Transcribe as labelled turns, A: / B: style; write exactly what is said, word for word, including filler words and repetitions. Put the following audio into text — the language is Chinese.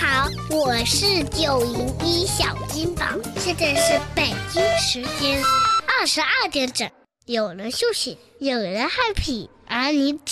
A: 好，我是九零一小金宝，现在是北京时间二十二点整，有人休息，有人 happy，而你